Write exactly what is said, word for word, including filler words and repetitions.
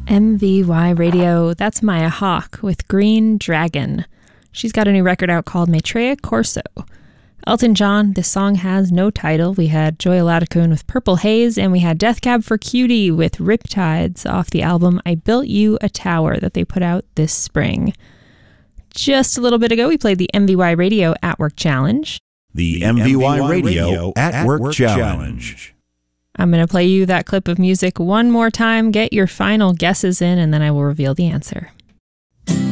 M V Y Radio, that's Maya Hawke with Green Dragon. She's got a new record out called Maitreya Corso. Elton John, this song has no title. We had Joy Ladakun with Purple Haze, and we had Death Cab for Cutie with Riptides off the album I Built You a Tower that they put out this spring. Just a little bit ago, we played the M V Y Radio At Work Challenge. The M V Y Radio At Work Challenge. I'm going to play you that clip of music one more time. Get your final guesses in, and then I will reveal the answer.